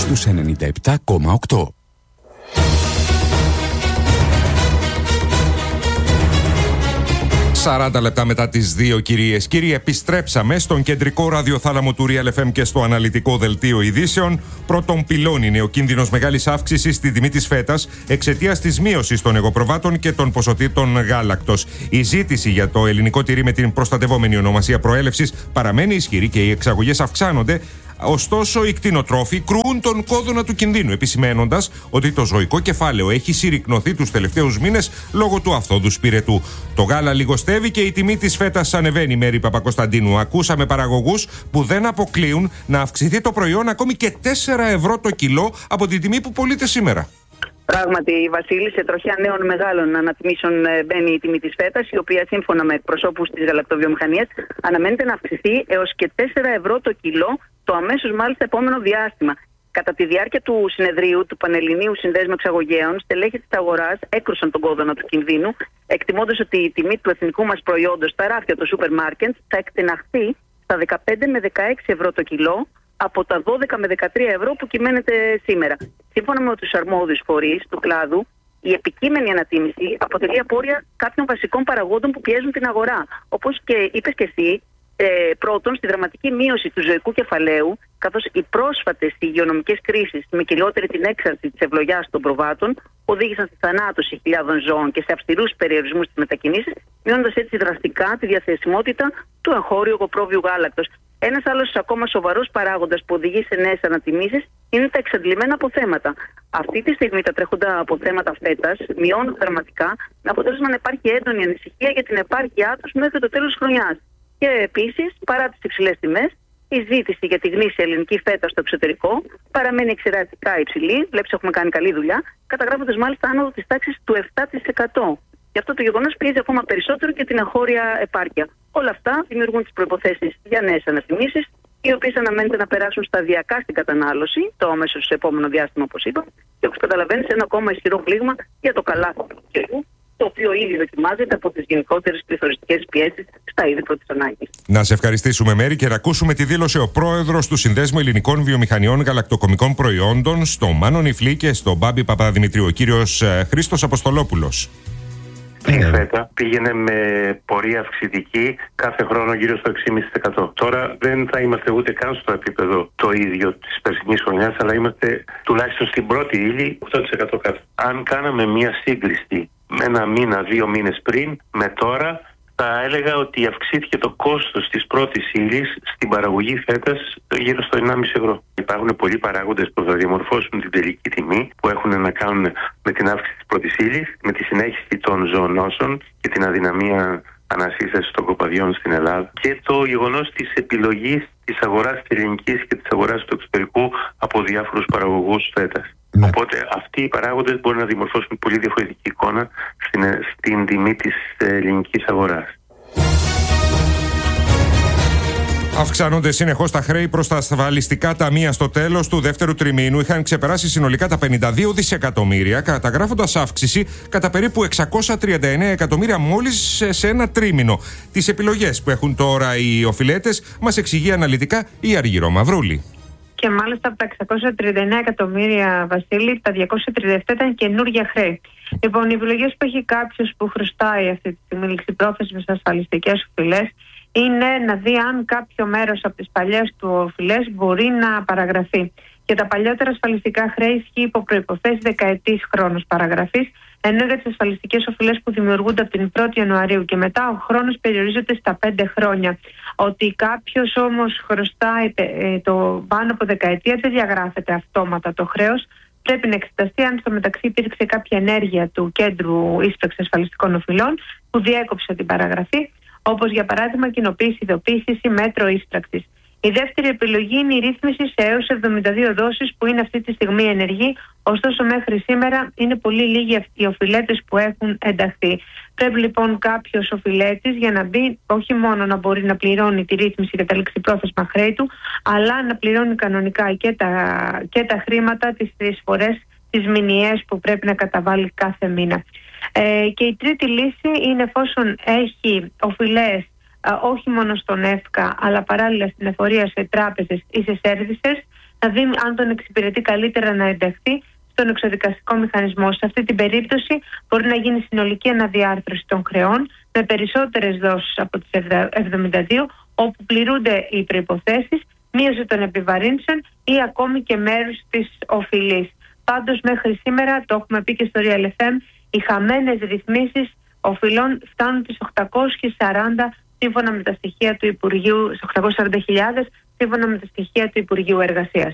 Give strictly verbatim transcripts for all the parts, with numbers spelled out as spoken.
στους ενενήντα επτά κόμμα οκτώ. σαράντα λεπτά μετά τις δύο, κυρίες και κύριοι, επιστρέψαμε στον κεντρικό ραδιοθάλαμο του Real εφ εμ και στο αναλυτικό δελτίο ειδήσεων. Πρώτον πυλών είναι ο κίνδυνος μεγάλης αύξησης στη τιμή της φέτας εξαιτίας της μείωσης των εγωπροβάτων και των ποσοτήτων γάλακτος. Η ζήτηση για το ελληνικό τυρί με την προστατευόμενη ονομασία προέλευσης παραμένει ισχυρή και οι εξαγωγές αυξάνονται. Ωστόσο, οι κτηνοτρόφοι κρούουν τον κόδωνα του κινδύνου, επισημένοντας ότι το ζωικό κεφάλαιο έχει συρρικνωθεί τους τελευταίους μήνες λόγω του αυθόδους πυρετού. Το γάλα λιγοστεύει και η τιμή της φέτας ανεβαίνει, Μέρη Παπακοσταντίνου. Ακούσαμε παραγωγούς που δεν αποκλείουν να αυξηθεί το προϊόν ακόμη και τέσσερα ευρώ το κιλό από την τιμή που πωλείται σήμερα. Πράγματι, Βασίλη, σε τροχιά νέων μεγάλων ανατιμήσεων μπαίνει η τιμή της φέτας, η οποία σύμφωνα με εκπροσώπους της γαλακτοβιομηχανίας αναμένεται να αυξηθεί έως και τέσσερα ευρώ το κιλό το αμέσως μάλιστα επόμενο διάστημα. Κατά τη διάρκεια του συνεδρίου του Πανελληνίου Συνδέσμου Εξαγωγέων, στελέχη της αγοράς έκρουσαν τον κόδωνα του κινδύνου, εκτιμώντας ότι η τιμή του εθνικού μας προϊόντος στα ράφια των σούπερ μάρκετ θα εκτεναχθεί στα δεκαπέντε με δεκαέξι ευρώ το κιλό από τα δώδεκα με δεκατρία ευρώ που κυμαίνεται σήμερα. Σύμφωνα με τους αρμόδιους φορείς του κλάδου, η επικείμενη ανατίμηση αποτελεί απόρρια κάποιων βασικών παραγόντων που πιέζουν την αγορά. Όπως και είπες και εσύ, ε, πρώτον, στη δραματική μείωση του ζωικού κεφαλαίου, καθώς οι πρόσφατες υγειονομικές κρίσεις, με κυριότερη την έξαρση της ευλογιάς των προβάτων, οδήγησαν στη θανάτωση χιλιάδων ζώων και σε αυστηρούς περιορισμούς στις μετακινήσεις, μειώνοντας έτσι δραστικά τη διαθεσιμότητα του εγχώριου εγωπρόβιου γάλακτος. Ένας άλλος ακόμα σοβαρός παράγοντας που οδηγεί σε νέες ανατιμήσεις είναι τα εξαντλημένα αποθέματα. Αυτή τη στιγμή τα τρέχοντα αποθέματα φέτας μειώνουν δραματικά, με αποτέλεσμα να υπάρχει έντονη ανησυχία για την επάρκειά τους μέχρι το τέλος της χρονιάς. Και επίσης, παρά τις υψηλές τιμές, η ζήτηση για τη γνήσια ελληνική φέτα στο εξωτερικό παραμένει εξαιρετικά υψηλή. Βλέπεις, έχουμε κάνει καλή δουλειά, καταγράφοντας μάλιστα άνοδο της τάξης του επτά τοις εκατό. Γι' αυτό το γεγονός πιέζει ακόμα περισσότερο και την εγχώρια επάρκεια. Όλα αυτά δημιουργούν τις προϋποθέσεις για νέες ανατιμήσεις, οι οποίες αναμένεται να περάσουν σταδιακά στην κατανάλωση, το αμέσως επόμενο διάστημα, όπως είπα, και όπως καταλαβαίνεις, ένα ακόμα ισχυρό πλήγμα για το καλάθι του καιρού, το οποίο ήδη δοκιμάζεται από τις γενικότερες πληθωριστικές πιέσεις στα είδη πρώτης ανάγκης. Να σε ευχαριστήσουμε, Μέρη, και να ακούσουμε τη δήλωση ο πρόεδρος του Συνδέσμου Ελληνικών Βιομηχανιών Γαλακτοκομικών Προϊόντων, στο Μάνο Νιφλή και στον Μπάμπη Παπαδημητρίου, ο κύριος Χρήστος Αποστολόπουλος. Η φέτα πήγαινε με πορεία αυξητική κάθε χρόνο γύρω στο έξι κόμμα πέντε τοις εκατό. Τώρα δεν θα είμαστε ούτε καν στο επίπεδο το ίδιο της περσινής χρονιάς, αλλά είμαστε τουλάχιστον στην πρώτη ύλη οκτώ τοις εκατό κάτω. Αν κάναμε μια σύγκριση με ένα μήνα, δύο μήνες πριν, με τώρα, θα έλεγα ότι αυξήθηκε το κόστος της πρώτης ύλης στην παραγωγή φέτας γύρω στο ενάμιση ευρώ. Υπάρχουν πολλοί παράγοντες που θα διαμορφώσουν την τελική τιμή, που έχουν να κάνουν με την αύξηση της πρώτης ύλης, με τη συνέχιση των ζωονόσων και την αδυναμία ανασύστασης των κοπαδιών στην Ελλάδα και το γεγονός της επιλογής της αγοράς της ελληνικής και της αγοράς του εξωτερικού από διάφορους παραγωγούς φέτας. Ναι. Οπότε αυτοί οι παράγοντες μπορούν να δημορφώσουν πολύ διαφορετική εικόνα στην, στην τιμή της ελληνικής αγοράς. Αυξάνονται συνεχώς τα χρέη προς τα ασφαλιστικά ταμεία στο τέλος του δεύτερου τριμήνου. Είχαν ξεπεράσει συνολικά τα πενήντα δύο δισεκατομμύρια, καταγράφοντας αύξηση κατά περίπου εξακόσια τριάντα εννέα εκατομμύρια μόλις σε ένα τρίμηνο. Τις επιλογές που έχουν τώρα οι οφειλέτες μας εξηγεί αναλυτικά η Αργυρό Μαυρούλη. Και μάλιστα από τα εξακόσια τριάντα εννέα εκατομμύρια, Βασίλη, τα διακόσια τριάντα επτά ήταν καινούργια χρέη. Λοιπόν, οι επιλογές που έχει κάποιος που χρωστάει αυτή τη στιγμή ληξιπρόθεσμες ασφαλιστικές οφειλές είναι να δει αν κάποιο μέρος από τις παλιές του οφειλές μπορεί να παραγραφεί. Για τα παλιότερα ασφαλιστικά χρέη ισχύει υπό προϋποθέσεις δεκαετής χρόνος παραγραφής, ενώ για τις ασφαλιστικές οφειλές που δημιουργούνται από την πρώτη Ιανουαρίου και μετά ο χρόνος περιορίζεται στα πέντε χρόνια. Ότι κάποιος όμως χρωστάει το πάνω από δεκαετία δεν διαγράφεται αυτόματα το χρέος. Πρέπει να εξεταστεί αν στο μεταξύ υπήρξε κάποια ενέργεια του Κέντρου Ίσπραξης Ασφαλιστικών Οφειλών που διέκοψε την παραγραφή, όπως για παράδειγμα κοινοποίηση ειδοποίησης ή μέτρο ίσπραξης. Η δεύτερη επιλογή είναι η ρύθμιση σε έως εβδομήντα δύο δόσεις που είναι αυτή τη στιγμή ενεργή, ωστόσο μέχρι σήμερα είναι πολύ λίγοι οι οφειλέτες που έχουν ενταχθεί. Πρέπει λοιπόν κάποιος οφειλέτης για να μπει όχι μόνο να μπορεί να πληρώνει τη ρύθμιση για τα ληξιπρόθεσμα χρέη του, αλλά να πληρώνει κανονικά και τα, και τα χρήματα, τις τρεις φορές, τις μηνιαίες που πρέπει να καταβάλει κάθε μήνα. Ε, και η τρίτη λύση είναι εφόσον έχει οφειλές α, όχι μόνο στον ΕΦΚΑ, αλλά παράλληλα στην εφορία σε τράπεζες ή σε services, να δει αν τον εξυπηρετεί καλύτερα να ενταχθεί στον εξοδικαστικό μηχανισμό. Σε αυτή την περίπτωση μπορεί να γίνει συνολική αναδιάρθρωση των χρεών με περισσότερες δόσεις από τις εβδομήντα δύο, όπου πληρούνται οι προϋποθέσεις, μείωση των επιβαρύνσεων ή ακόμη και μέρους της οφειλής. Πάντως μέχρι σήμερα, το έχουμε πει και στο Real εφ εμ, οι χαμένες ρυθμίσεις οφειλών φτάνουν τις οκτακόσιες σαράντα σύμφωνα με τα στοιχεία του Υπουργείου, οκτακόσιες σαράντα χιλιάδες σύμφωνα με τα στοιχεία του Υπουργείου Εργασίας.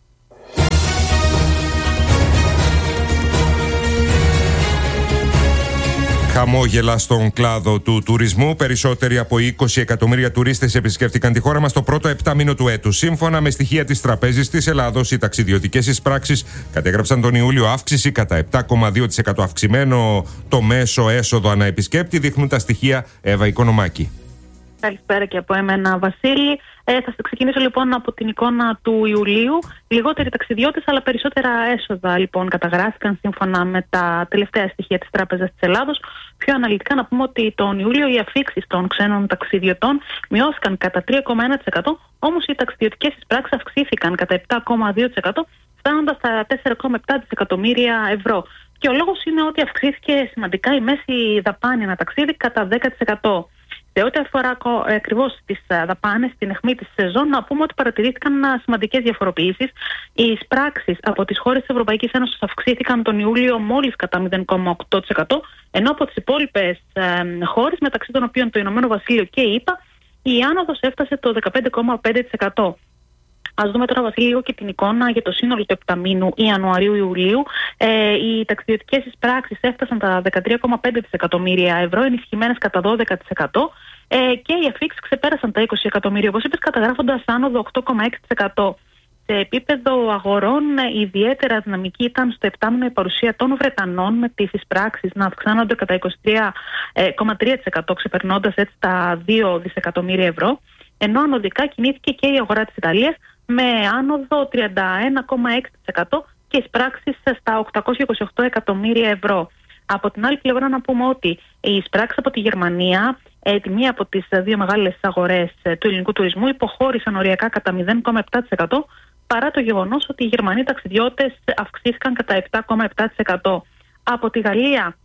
Χαμόγελα στον κλάδο του τουρισμού. Περισσότεροι από είκοσι εκατομμύρια τουρίστες επισκέφτηκαν τη χώρα μας το πρώτο επτάμηνο του έτους. Σύμφωνα με στοιχεία της Τραπέζης της Ελλάδος, οι ταξιδιωτικές εισπράξεις κατέγραψαν τον Ιούλιο αύξηση κατά επτά κόμμα δύο τοις εκατό. Αυξημένο το μέσο έσοδο ανά επισκέπτη, δείχνουν τα στοιχεία. Εύα Οικονομάκη. Καλησπέρα και από εμένα, Βασίλη. Ε, θα ξεκινήσω λοιπόν από την εικόνα του Ιουλίου. Λιγότεροι ταξιδιώτες, αλλά περισσότερα έσοδα λοιπόν καταγράφηκαν σύμφωνα με τα τελευταία στοιχεία της Τράπεζας της Ελλάδος. Πιο αναλυτικά να πούμε ότι τον Ιούλιο οι αφίξεις των ξένων ταξιδιωτών μειώθηκαν κατά τρία κόμμα ένα τοις εκατό, όμως οι ταξιδιωτικές εισπράξεις αυξήθηκαν κατά επτά κόμμα δύο τοις εκατό, φτάνοντας στα τέσσερα κόμμα επτά δισεκατομμύρια ευρώ. Και ο λόγος είναι ότι αυξήθηκε σημαντικά η μέση δαπάνη ένα ταξίδι κατά δέκα τοις εκατό. Σε ό,τι αφορά ακριβώς τις δαπάνες, στην αιχμή της σεζόν, να πούμε ότι παρατηρήθηκαν σημαντικές διαφοροποιήσεις. Οι εισπράξεις από τις χώρες της Ευρωπαϊκής Ένωσης αυξήθηκαν τον Ιούλιο μόλις κατά μηδέν κόμμα οκτώ τοις εκατό, ενώ από τις υπόλοιπες ε, χώρες, μεταξύ των οποίων το Ηνωμένο Βασίλειο και η ΗΠΑ, η άνοδος έφτασε το δεκαπέντε κόμμα πέντε τοις εκατό. Ας δούμε τώρα, Βασίλη, λίγο και την εικόνα για το σύνολο του επταμήνου Ιανουαρίου-Ιουλίου. Ε, οι ταξιδιωτικές εισπράξεις έφτασαν τα δεκατρία κόμμα πέντε δισεκατομμύρια ευρώ, ενισχυμένες κατά δώδεκα τοις εκατό, ε, και οι αφίξεις ξεπέρασαν τα είκοσι εκατομμύρια, όπως είπες, καταγράφοντας άνοδο οκτώ κόμμα έξι τοις εκατό. Σε επίπεδο αγορών, ιδιαίτερα δυναμική ήταν στο επτάμηνο η παρουσία των Βρετανών, με τις εισπράξεις να αυξάνονται κατά είκοσι τρία κόμμα τρία τοις εκατό, ξεπερνώντας έτσι τα δύο δισεκατομμύρια ευρώ. Ενώ ανωδικά κινήθηκε και η αγορά της Ιταλίας, με άνοδο τριάντα ένα κόμμα έξι τοις εκατό και εισπράξεις στα οκτακόσια είκοσι οκτώ εκατομμύρια ευρώ. Από την άλλη πλευρά να πούμε ότι οι εισπράξεις από τη Γερμανία, ε, τη μία από τις δύο μεγάλες αγορές ε, του ελληνικού τουρισμού, υποχώρησαν οριακά κατά μηδέν κόμμα επτά τοις εκατό, παρά το γεγονός ότι οι Γερμανοί ταξιδιώτες αυξήθηκαν κατά επτά κόμμα επτά τοις εκατό. Από τη Γαλλία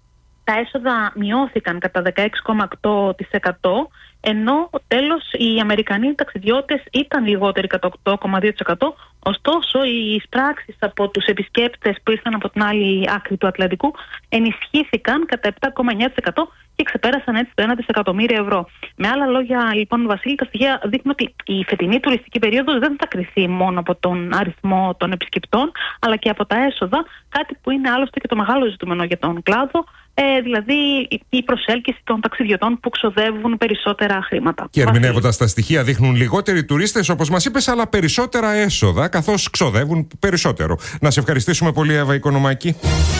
τα έσοδα μειώθηκαν κατά δεκαέξι κόμμα οκτώ τοις εκατό, ενώ τέλος οι Αμερικανοί ταξιδιώτες ήταν λιγότεροι κατά οκτώ κόμμα δύο τοις εκατό, ωστόσο οι εισπράξεις από τους επισκέπτες που ήρθαν από την άλλη άκρη του Ατλαντικού ενισχύθηκαν κατά επτά κόμμα εννιά τοις εκατό και ξεπέρασαν έτσι το ένα δισεκατομμύριο ευρώ. Με άλλα λόγια, λοιπόν, Βασίλη, τα στοιχεία δείχνουν ότι η φετινή τουριστική περίοδος δεν θα κριθεί μόνο από τον αριθμό των επισκεπτών, αλλά και από τα έσοδα, κάτι που είναι άλλωστε και το μεγάλο ζητούμενο για τον κλάδο, ε, δηλαδή η προσέλκυση των ταξιδιωτών που ξοδεύουν περισσότερα χρήματα. Και ερμηνεύοντας τα στοιχεία, δείχνουν λιγότεροι τουρίστες, όπως μας είπες, αλλά περισσότερα έσοδα, καθώς ξοδεύουν περισσότερο. Να σε ευχαριστήσουμε πολύ, Εύα Οικονομάκη.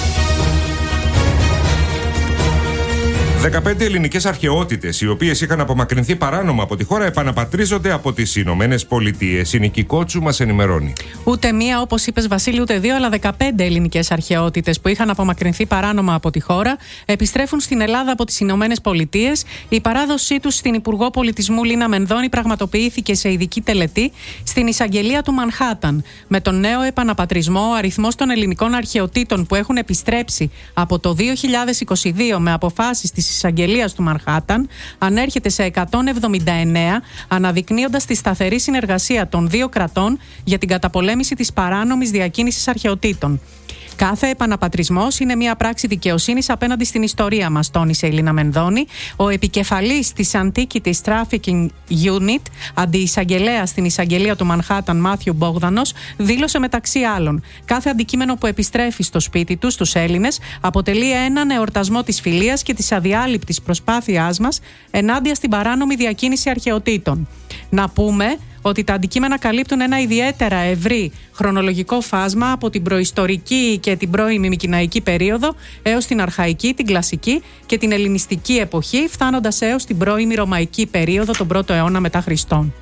δεκαπέντε ελληνικές αρχαιότητες, οι οποίες είχαν απομακρυνθεί παράνομα από τη χώρα, επαναπατρίζονται από τις Ηνωμένες Πολιτείες. Η Νική Κότσου μας ενημερώνει. Ούτε μία, όπως είπες, Βασίλη, ούτε δύο, αλλά δεκαπέντε ελληνικές αρχαιότητες που είχαν απομακρυνθεί παράνομα από τη χώρα επιστρέφουν στην Ελλάδα από τις Ηνωμένες Πολιτείες. Η παράδοσή τους στην Υπουργό Πολιτισμού Λίνα Μενδώνη πραγματοποιήθηκε σε ειδική τελετή στην εισαγγελία του Μανχάταν. Με τον νέο επαναπατρισμό, ο αριθμός των ελληνικών αρχαιοτήτων που έχουν επιστρέψει από το δύο χιλιάδες είκοσι δύο με αποφάσεις της εισαγγελίας του Μανχάταν ανέρχεται σε εκατόν εβδομήντα εννέα, αναδεικνύοντας τη σταθερή συνεργασία των δύο κρατών για την καταπολέμηση της παράνομης διακίνησης αρχαιοτήτων. Κάθε επαναπατρισμός είναι μια πράξη δικαιοσύνης απέναντι στην ιστορία μας, τόνισε η Λίνα Μενδώνη. Ο επικεφαλής της Antiquities Trafficking Unit, αντιεισαγγελέας στην εισαγγελία του Μανχάταν, Μάθιου Μπόγδανος, δήλωσε μεταξύ άλλων: κάθε αντικείμενο που επιστρέφει στο σπίτι του στους Έλληνες αποτελεί έναν εορτασμό της φιλίας και της αδιάλειπτης προσπάθειάς μας ενάντια στην παράνομη διακίνηση αρχαιοτήτων. Να πούμε ότι τα αντικείμενα καλύπτουν ένα ιδιαίτερα ευρύ χρονολογικό φάσμα από την προϊστορική και την πρώην μικηναϊκή περίοδο έως την αρχαϊκή, την κλασική και την ελληνιστική εποχή, φτάνοντας έως την πρώην ρωμαϊκή περίοδο, τον πρώτο αιώνα μετά Χριστόν.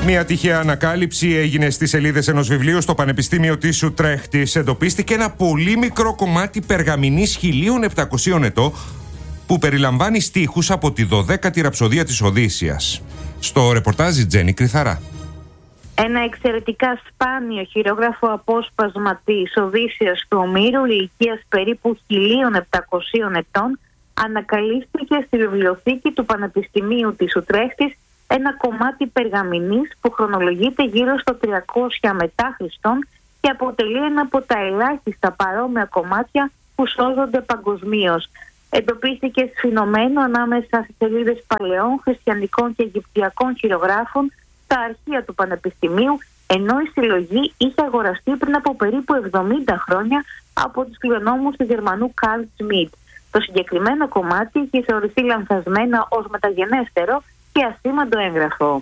Μια τυχαία ανακάλυψη έγινε στις σελίδες ενός βιβλίου. Στο Πανεπιστήμιο της Ουτρέχτης εντοπίστηκε ένα πολύ μικρό κομμάτι περγαμηνής χίλια επτακόσιων ετών που περιλαμβάνει στίχους από τη δωδέκατη ραψοδία της Οδύσσειας. Στο ρεπορτάζ η Τζέννη Κρυθαρά. Ένα εξαιρετικά σπάνιο χειρόγραφο απόσπασμα της Οδύσσειας του Ομήρου ηλικίας περίπου χίλια επτακόσιων ετών ανακαλύφθηκε στη βιβλιοθήκη του Πανεπιστημίου της Ουτρέχτης, ένα κομμάτι περγαμηνής που χρονολογείται γύρω στο τριακόσια μετά Χριστόν και αποτελεί ένα από τα ελάχιστα παρόμοια κομμάτια που σώζονται παγκοσμίως. Εντοπίστηκε σφινωμένο ανάμεσα στις σελίδες παλαιών, χριστιανικών και αιγυπτιακών χειρογράφων στα αρχεία του Πανεπιστημίου, ενώ η συλλογή είχε αγοραστεί πριν από περίπου εβδομήντα χρόνια από τους κληρονόμους του Γερμανού Καρλ Σμιτ. Το συγκεκριμένο κομμάτι είχε θεωρηθεί λανθασμένο ως μεταγενέστερο και ασήμαντο έγγραφο.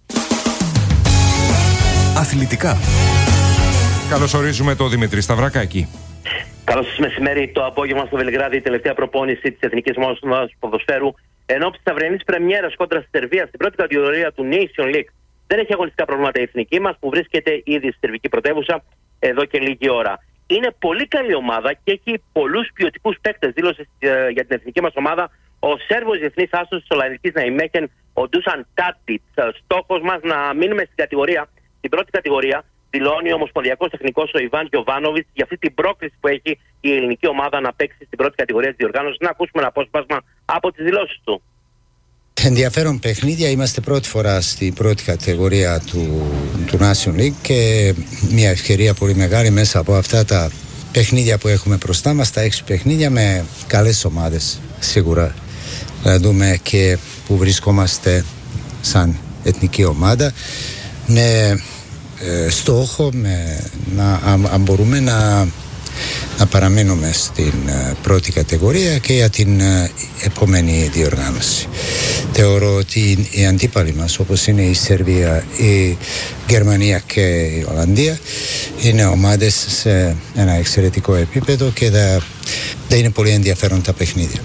Αθλητικά. Καλωσορίζουμε τον Δημήτρη Σταυρακάκη. Καλώς σας μεσημέρι. Το απόγευμα στο Βελιγράδι, η τελευταία προπόνηση της Εθνικής Ομάδας Ποδοσφαίρου εν ώψη της αυριανής πρεμιέρας κόντρα στη Σερβία στην πρώτη κατηγορία του Nation League. Δεν έχει αγωνιστικά προβλήματα η εθνική μας που βρίσκεται ήδη στη σερβική πρωτεύουσα εδώ και λίγη ώρα. Είναι πολύ καλή ομάδα και έχει πολλούς ποιοτικούς παίκτες, δήλωσε ε, για την εθνική μας ομάδα ο Σέρβος διεθνής άσος της Ολανδικής Ναϊμέχεν, ο Ντούσαν Τάτιτς. Στόχος μας να μείνουμε στην κατηγορία, στην πρώτη κατηγορία, δηλώνει ο ομοσπονδιακός τεχνικός ο Ιβάν Γιοβάνοβιτς για αυτή την πρόκληση που έχει η ελληνική ομάδα να παίξει στην πρώτη κατηγορία της διοργάνωσης. Να ακούσουμε ένα απόσπασμα από τις δηλώσεις του. Ενδιαφέρον παιχνίδια, είμαστε πρώτη φορά στην πρώτη κατηγορία του, του Nation League και μια ευκαιρία πολύ μεγάλη μέσα από αυτά τα παιχνίδια που έχουμε μπροστά μας, τα έξι παιχνίδια με καλές ομάδες σίγουρα, να δούμε και που βρισκόμαστε σαν εθνική ομάδα με ε, στόχο με, να, αν, αν μπορούμε να να παραμείνουμε στην uh, πρώτη κατηγορία και για την uh, επόμενη διοργάνωση. Θεωρώ ότι οι αντίπαλοι μας, όπως είναι η Σερβία, η Γερμανία και η Ολλανδία, είναι ομάδες σε ένα εξαιρετικό επίπεδο και θα, θα είναι πολύ ενδιαφέρον τα παιχνίδια.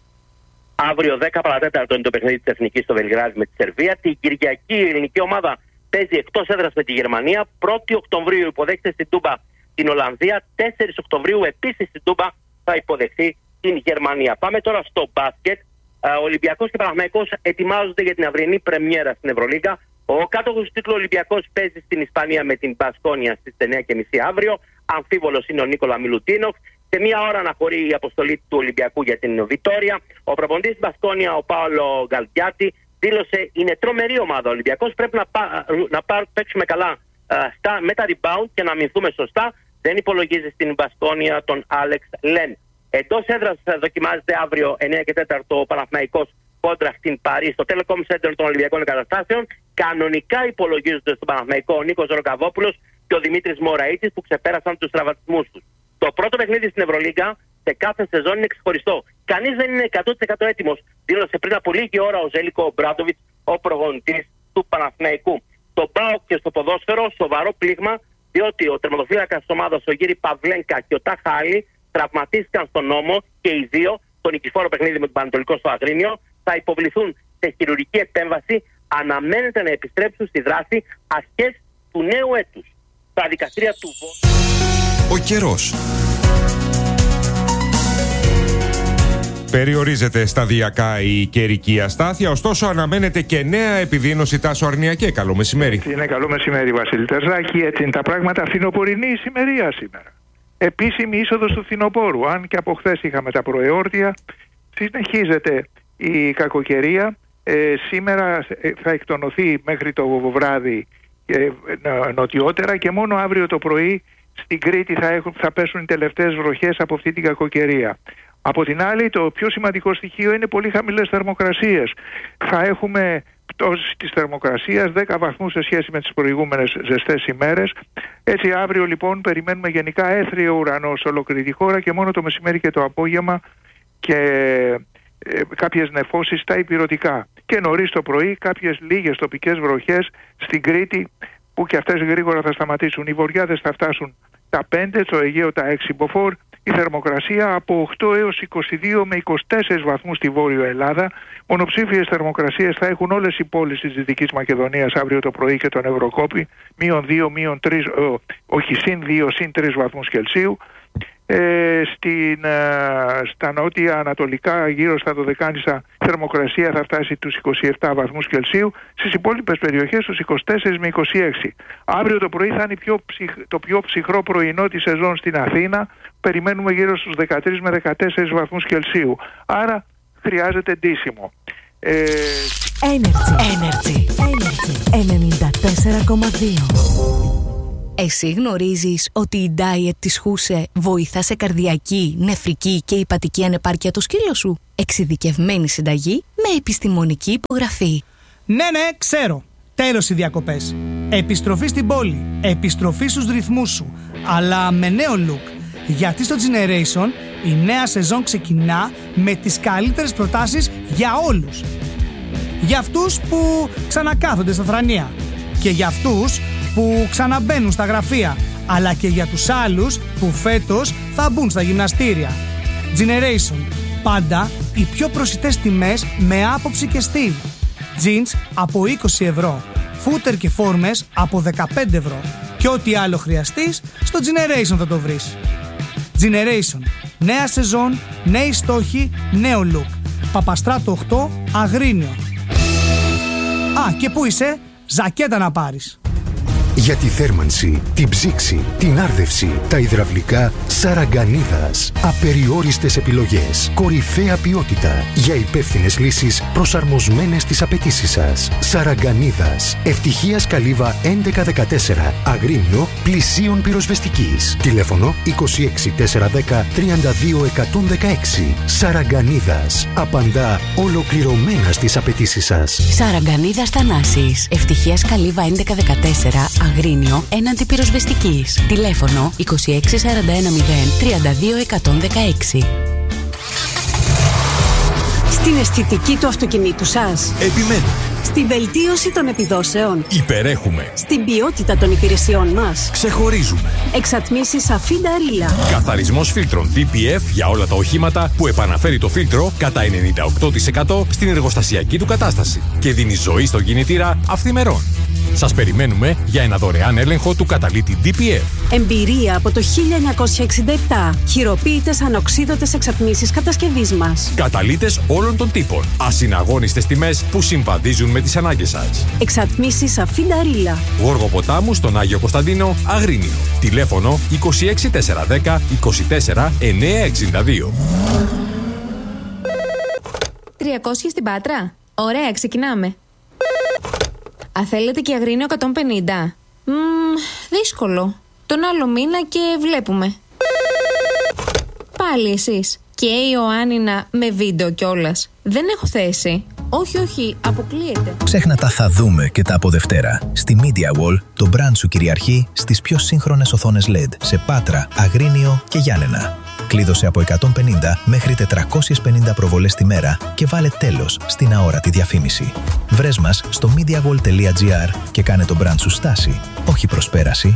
Αύριο δέκα παρά τέταρτο είναι το παιχνίδι της Εθνικής στο Βελιγράδι με τη Σερβία. Την Κυριακή η ελληνική ομάδα παίζει εκτός έδρας με τη Γερμανία. πρώτη Οκτωβρίου υποδέχεται στην Τούμπα την Ολλανδία. τέσσερις Οκτωβρίου επίσης στην Τούμπα θα υποδεχθεί την Γερμανία. Πάμε τώρα στο μπάσκετ. Ο Ολυμπιακός και Παναθηναϊκός ετοιμάζονται για την αυριανή πρεμιέρα στην Ευρωλίγκα. Ο κάτοχος του τίτλου Ολυμπιακός παίζει στην Ισπανία με την Μπασκόνια στις εννιά και μισή αύριο. Αμφίβολος είναι ο Νίκολα Μιλουτίνοφ. Σε μία ώρα αναχωρεί η αποστολή του Ολυμπιακού για την Βιτόρια. Ο προπονητής της Μπασκόνια, ο Πάολο Γκαλτιάτη, δήλωσε είναι τρομερή ομάδα. Ο Ολυμπιακός πρέπει να, πά, να πά, παίξουμε καλά uh, στα, με τα rebound και να αμυνθούμε σωστά. Δεν υπολογίζει στην Μπασκόνια τον Άλεξ Λεν. Εντός έδρας δοκιμάζεται αύριο εννιά και τέσσερα ο Παναθηναϊκός κόντρα στην Παρί στο Telecom Center των Ολυμπιακών Εγκαταστάσεων. Κανονικά υπολογίζονται στον Παναθηναϊκό ο Νίκος Ροκαβόπουλος και ο Δημήτρης Μωραΐτης που ξεπέρασαν τους τραυματισμούς τους. Το πρώτο παιχνίδι στην Ευρωλίγκα σε κάθε σεζόν είναι ξεχωριστό. Κανείς δεν είναι εκατό τοις εκατό έτοιμος, δήλωσε πριν από λίγη ώρα ο Ζέλικο Μπράντοβιτς, ο προπονητής του Παναθηναϊκού. Στο ΠΑΟΚ και στο ποδόσφαιρο σοβαρό πλήγμα, διότι ο τερματοφύλακας της ομάδας, ο Γύρι Παυλένκα και ο Τάχα Άλλη, τραυματίστηκαν στον νόμο και οι δύο, το νικηφόρο παιχνίδι με τον Πανετολικό στο Αγρίνιο, θα υποβληθούν σε χειρουργική επέμβαση. Αναμένεται να επιστρέψουν στη δράση αρχές του νέου έτους. Τα δικαστήρια του Ο καιρός. Περιορίζεται σταδιακά η καιρική αστάθεια, ωστόσο αναμένεται και νέα επιδείνωση. Τάσο Αρνιακέ, καλό μεσημέρι. Είναι καλό μεσημέρι, Βασίλη Τερζάκη. Έτσι είναι τα πράγματα. Φθινοπορεινή ησημερία σήμερα. Επίσημη είσοδος του φθινοπόρου. Αν και από χθες είχαμε τα προεόρτια, συνεχίζεται η κακοκαιρία. Ε, σήμερα θα εκτονωθεί μέχρι το βράδυ ε, νοτιότερα και μόνο αύριο το πρωί στην Κρήτη θα, έχουν, θα πέσουν οι τελευταίες βροχές από αυτή την κακοκαιρία. Από την άλλη, το πιο σημαντικό στοιχείο είναι πολύ χαμηλές θερμοκρασίες. Θα έχουμε πτώση της θερμοκρασίας δέκα βαθμούς σε σχέση με τις προηγούμενες ζεστές ημέρες. Έτσι αύριο λοιπόν περιμένουμε γενικά έθριο ουρανό σε ολόκληρη τη χώρα και μόνο το μεσημέρι και το απόγευμα και ε, κάποιες νεφώσεις στα ηπειρωτικά. Και νωρίς το πρωί κάποιες λίγες τοπικές βροχές στην Κρήτη που και αυτές γρήγορα θα σταματήσουν. Οι βορειάδες θα φτάσουν τα πέντε, το Αιγαίο τα έξι μποφόρ η θερμοκρασία από οκτώ έως είκοσι δύο με είκοσι τέσσερις βαθμούς στη Βόρειο Ελλάδα. Μονοψήφιες θερμοκρασίες θα έχουν όλες οι πόλεις της Δυτικής Μακεδονίας αύριο το πρωί και τον Ευρωκόπη. Μείον δύο, μείον τρεις, όχι συν δύο, συν τρεις βαθμούς Κελσίου. Ε, στην, ε, στα νότια ανατολικά γύρω στα Δωδεκάνησα θερμοκρασία θα φτάσει τους είκοσι επτά βαθμούς Κελσίου, στις υπόλοιπες περιοχές τους είκοσι τέσσερα με είκοσι έξι. Αύριο το πρωί θα είναι πιο ψυχ, το πιο ψυχρό πρωινό της σεζόν στην Αθήνα, περιμένουμε γύρω στους δεκατρείς με δεκατέσσερις βαθμούς Κελσίου, άρα χρειάζεται ντύσιμο. ε... Energy. Energy. Energy. ενενήντα τέσσερα κόμμα δύο. Εσύ γνωρίζεις ότι η diet της Χούσε βοηθά σε καρδιακή, νεφρική και ηπατική ανεπάρκεια το σκύλο σου? Εξειδικευμένη συνταγή με επιστημονική υπογραφή. Ναι, ναι, ξέρω. Τέλος οι διακοπές. Επιστροφή στην πόλη. Επιστροφή στους ρυθμούς σου. Αλλά με νέο look. Γιατί στο Generation η νέα σεζόν ξεκινά με τις καλύτερες προτάσεις για όλους. Για αυτούς που ξανακάθονται στα θρανία. Και για αυτούς που ξαναμπαίνουν στα γραφεία, αλλά και για τους άλλους που φέτος θα μπουν στα γυμναστήρια. Generation. Πάντα οι πιο προσιτές τιμές με άποψη και στυλ. Jeans από είκοσι ευρώ. Φούτερ και φόρμες από δεκαπέντε ευρώ. Και ό,τι άλλο χρειαστείς, στο Generation θα το βρεις. Generation. Νέα σεζόν, νέοι στόχοι, νέο look. Παπαστράτο οκτώ, Αγρίνιο. Α, και πού είσαι? Ζακέτα να πάρεις. Για τη θέρμανση, την ψήξη, την άρδευση, τα υδραυλικά, Σαραγκανίδας. Απεριόριστες επιλογές, κορυφαία ποιότητα για υπεύθυνες λύσεις προσαρμοσμένες στις απαιτήσεις σας. Σαραγκανίδας. Ευτυχίας Καλύβα έντεκα δεκατέσσερα, Αγρίνιο, πλησίων πυροσβεστικής. Τηλέφωνο είκοσι έξι τετρακόσια δέκα τριάντα δύο εκατόν δεκαέξι. Σαραγκανίδας. Απαντά ολοκληρωμένα στις απαιτήσεις σας. Σαραγκανίδας Θανάσης. Ευτυχίας Καλύβα έντεκα δεκατέσσερα, Αγρίνιο, έναντι πυροσβεστικής. Τηλέφωνο είκοσι έξι σαράντα ένα μηδέν τριάντα δύο εκατόν δεκαέξι. Στην αισθητική του αυτοκινήτου σας. Επιμένουμε. Στη βελτίωση των επιδόσεων. Υπερέχουμε. Στην ποιότητα των υπηρεσιών μας. Ξεχωρίζουμε. Εξατμίσεις Αφίντα Ρίλα. Καθαρισμός φίλτρων ντι πι εφ για όλα τα οχήματα που επαναφέρει το φίλτρο κατά ενενήντα οκτώ τοις εκατό στην εργοστασιακή του κατάσταση και δίνει ζωή στον κινητήρα αυθημερών. Σας περιμένουμε για ένα δωρεάν έλεγχο του καταλύτη ντι πι εφ. Εμπειρία από το χίλια εννιακόσια εξήντα επτά. Χειροποίητες ανοξίδωτες εξατμίσεις κατασκευής μας. Καταλύτες όλων των τύπων. Ασυναγώνιστες τιμές που συμβαδίζουν με τις ανάγκες σας. Εξατμίσεις Αφίντα Ρίλα. Γόργο Ποτάμου στον Άγιο Κωνσταντίνο, Αγρίνιο. Τηλέφωνο είκοσι έξι τετρακόσια δέκα είκοσι τέσσερα εννιακόσια εξήντα δύο. τριακόσια στην Πάτρα. Ωραία, ξεκινάμε. Α, θέλετε και Αγρίνιο εκατόν πενήντα. Μμμ, δύσκολο. Τον άλλο μήνα και βλέπουμε. Πάλι εσείς. Και η Ιωάννινα με βίντεο κιόλας. Δεν έχω θέση. Όχι, όχι, αποκλείεται. Ξέχνα τα θα δούμε και τα από Δευτέρα. Στη Media Wall, το brand σου κυριαρχεί στις πιο σύγχρονες οθόνες ελ ι ντι σε Πάτρα, Αγρίνιο και Γιάννενα. Κλείδωσε από εκατόν πενήντα μέχρι τετρακόσιες πενήντα προβολές τη μέρα και βάλε τέλος στην αόρατη διαφήμιση. Βρες μας στο mediawall τελεία τζι άρ και κάνε το brand σου στάση, όχι προσπέραση.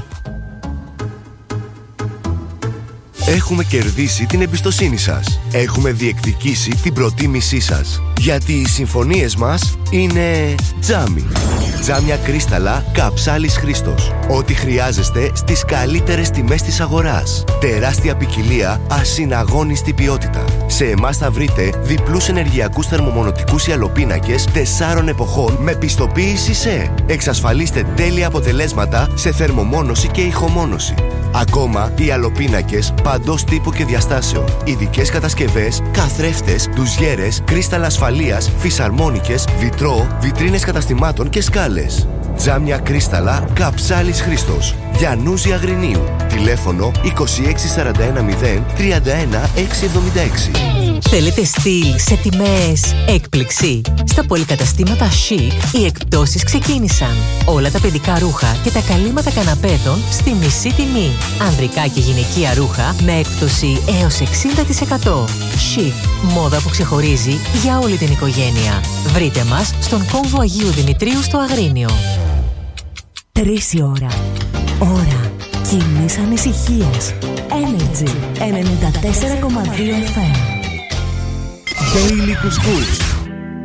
Έχουμε κερδίσει την εμπιστοσύνη σας. Έχουμε διεκδικήσει την προτίμησή σας. Γιατί οι συμφωνίες μας είναι τζάμι. Τζάμια κρίσταλα Καψάλης Χρήστος. Ό,τι χρειάζεστε στις καλύτερες τιμές της αγοράς. Τεράστια ποικιλία, ασυναγώνιστη ποιότητα. Σε εμάς θα βρείτε διπλούς ενεργειακούς θερμομονωτικούς ιαλοπίνακες τεσσάρων εποχών με πιστοποίηση ΣΕ. Εξασφαλίστε τέλεια αποτελέσματα σε θερμομόνωση και ηχομόνωση. Ακόμα, οι ιαλοπίνακες παντός τύπου και διαστάσεων. Ειδικές κατασκευές, καθρέφτες, ντουζιέρες, κρίσταλα ασφαλείας, φυσαρμόνικες, βιτρό, βιτρίνες καταστημάτων και σκάλες. Τζάμια κρίσταλα Καψάλης Χρήστος. Γιαννούζη Αγρινίου. Τηλέφωνο είκοσι έξι σαράντα ένα μηδέν τριάντα ένα εξακόσια εβδομήντα έξι. Θέλετε στυλ σε τιμές έκπληξη? Στα πολυκαταστήματα Chic οι εκπτώσεις ξεκίνησαν. Όλα τα παιδικά ρούχα και τα καλύματα καναπέδων στη μισή τιμή. Ανδρικά και γυναικεία ρούχα με έκπτωση έως εξήντα τοις εκατό. Chic, μόδα που ξεχωρίζει για όλη την οικογένεια. Βρείτε μας στον κόμβο Αγίου Δημητρίου στο Αγρίνιο. Τρεις η ώρα. Ώρα κοινής ανησυχίας. Energy ενενήντα τέσσερα κόμμα δύο εφ εμ. Daily Couscous.